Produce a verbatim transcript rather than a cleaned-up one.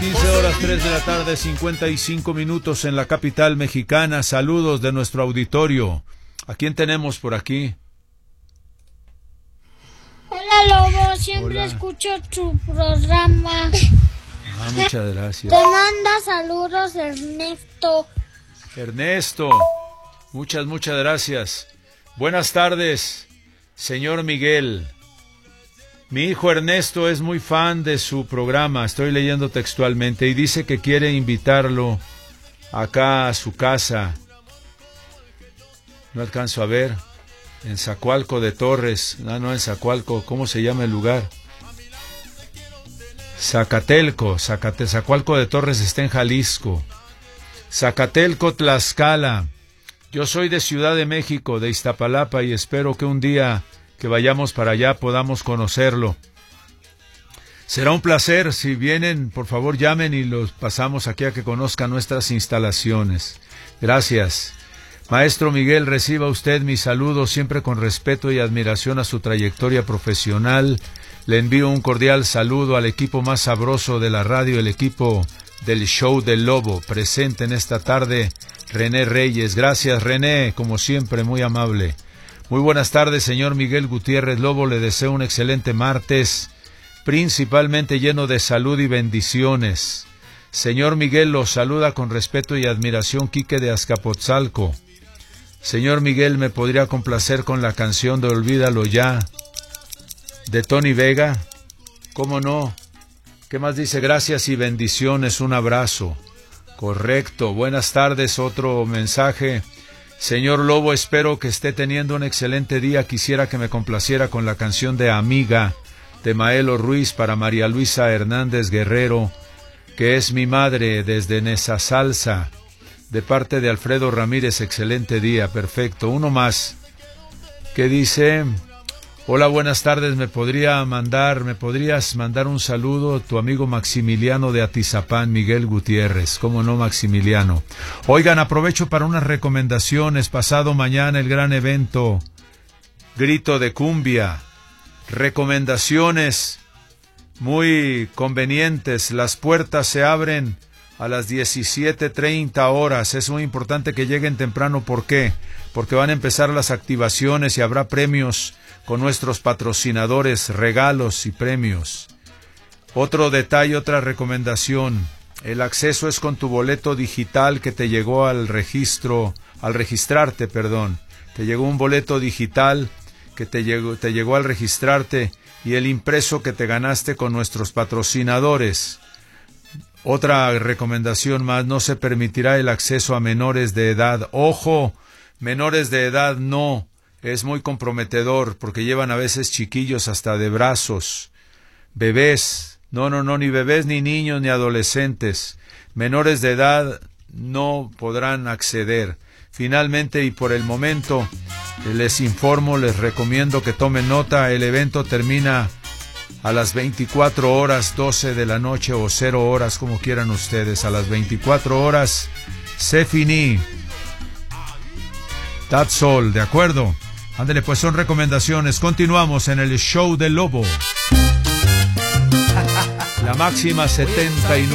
quince horas, tres de la tarde, cincuenta y cinco minutos en la capital mexicana. Saludos de nuestro auditorio. ¿A quién tenemos por aquí? Hola, Lobo, siempre Hola. Escucho tu programa. Ah, muchas gracias. Te manda saludos Ernesto. Ernesto, muchas, muchas gracias. Buenas tardes, señor Miguel. Mi hijo Ernesto es muy fan de su programa, estoy leyendo textualmente, y dice que quiere invitarlo acá a su casa. No alcanzo a ver. En Zacualco de Torres. No, no, en Zacualco. ¿Cómo se llama el lugar? Zacatelco. Zacate, Zacualco de Torres está en Jalisco. Zacatelco, Tlaxcala. Yo soy de Ciudad de México, de Iztapalapa, y espero que un día que vayamos para allá podamos conocerlo. Será un placer. Si vienen, por favor llamen y los pasamos aquí a que conozcan nuestras instalaciones. Gracias. Maestro Miguel, reciba usted mi saludo siempre con respeto y admiración a su trayectoria profesional. Le envío un cordial saludo al equipo más sabroso de la radio, el equipo del Show del Lobo. Presente en esta tarde, René Reyes. Gracias, René, como siempre, muy amable. Muy buenas tardes, señor Miguel Gutiérrez Lobo. Le deseo un excelente martes, principalmente lleno de salud y bendiciones. Señor Miguel, lo saluda con respeto y admiración Quique de Azcapotzalco. Señor Miguel, ¿me podría complacer con la canción de Olvídalo Ya, de Tony Vega? ¿Cómo no? ¿Qué más dice? Gracias y bendiciones, un abrazo. Correcto, buenas tardes, otro mensaje. Señor Lobo, espero que esté teniendo un excelente día. Quisiera que me complaciera con la canción de Amiga, de Maelo Ruiz, para María Luisa Hernández Guerrero, que es mi madre desde Nezasalsa. De parte de Alfredo Ramírez, excelente día, perfecto. Uno más, que dice: hola, buenas tardes, ¿me podría mandar, me podrías mandar un saludo? Tu amigo Maximiliano de Atizapán, Miguel Gutiérrez. ¿Cómo no, Maximiliano? Oigan, aprovecho para unas recomendaciones. Pasado mañana el gran evento Grito de Cumbia. Recomendaciones muy convenientes. Las puertas se abren a las diecisiete treinta horas. Es muy importante que lleguen temprano. ¿Por qué? Porque van a empezar las activaciones y habrá premios con nuestros patrocinadores, regalos y premios. Otro detalle, otra recomendación. El acceso es con tu boleto digital que te llegó al registro, al registrarte, perdón. Te llegó un boleto digital que te llegó, te llegó al registrarte, y el impreso que te ganaste con nuestros patrocinadores. Otra recomendación más, no se permitirá el acceso a menores de edad. ¡Ojo! Menores de edad no, es muy comprometedor, porque llevan a veces chiquillos hasta de brazos. Bebés, no, no, no, ni bebés, ni niños, ni adolescentes. Menores de edad no podrán acceder. Finalmente, y por el momento, les informo, les recomiendo que tomen nota, el evento termina a las veinticuatro horas, doce de la noche o cero horas, como quieran ustedes. A las veinticuatro horas, se finí. That's all, ¿de acuerdo? Ándele, pues son recomendaciones. Continuamos en el Show del Lobo. La máxima setenta y nueve.